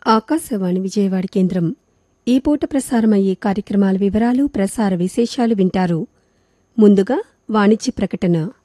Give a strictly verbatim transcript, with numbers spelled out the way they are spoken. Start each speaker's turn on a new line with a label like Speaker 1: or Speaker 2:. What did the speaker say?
Speaker 1: ఆకాశవాణి విజయవాడ కేంద్రం. ఈ పూట ప్రసారమయ్యే కార్యక్రమాల వివరాలు, ప్రసార విశేషాలు వింటారు. ముందుగా వాణిజ్య ప్రకటన.